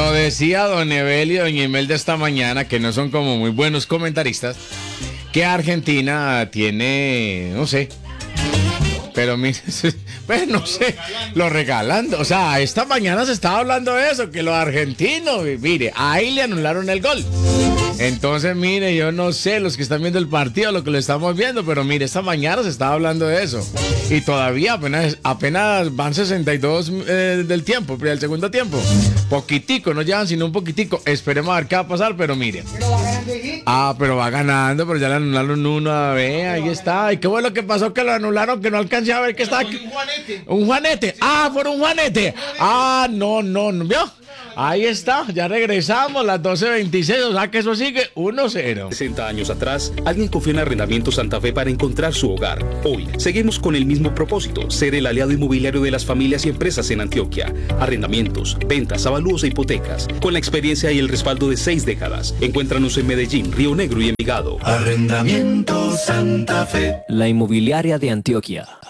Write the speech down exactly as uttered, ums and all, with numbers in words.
Como decía don Evel y doña Imelda esta mañana, que no son como muy buenos comentaristas, que Argentina tiene, no sé, pero mire, pues no sé, lo regalando. O sea, esta mañana se estaba hablando de eso, que los argentinos, mire, ahí le anularon el gol. Entonces, mire, yo no sé, los que están viendo el partido, lo que lo estamos viendo, pero mire, esta mañana se estaba hablando de eso. Y todavía apenas, apenas van sesenta y dos eh, del tiempo, del segundo tiempo. Poquitico, no llevan sino un poquitico. Esperemos a ver qué va a pasar, pero mire. Pero va ganando, ¿sí? Ah, pero va ganando, pero ya le anularon uno, a ver, ahí está. ¿Y qué fue lo que pasó? Que lo anularon, que no alcancé a ver que está aquí. Un Juanete. Un Juanete. Ah, por un Juanete. Ah, no, no, no, ¿vio? Ahí está, ya regresamos, las doce veintiséis, o sea que eso sigue uno cero. sesenta años atrás, alguien confió en Arrendamientos Santa Fe para encontrar su hogar. Hoy, seguimos con el mismo propósito, ser el aliado inmobiliario de las familias y empresas en Antioquia. Arrendamientos, ventas, avalúos e hipotecas. Con la experiencia y el respaldo de seis décadas. Encuéntranos en Medellín, Río Negro y Envigado. Arrendamientos Santa Fe. La inmobiliaria de Antioquia.